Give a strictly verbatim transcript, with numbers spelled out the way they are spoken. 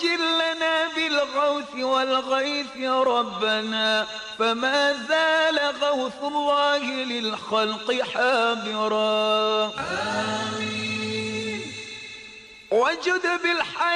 عجل لنا بالغوث والغيث يا ربنا، فما زال غوث الله للخلق حابرا. آمين. وجد بالحياة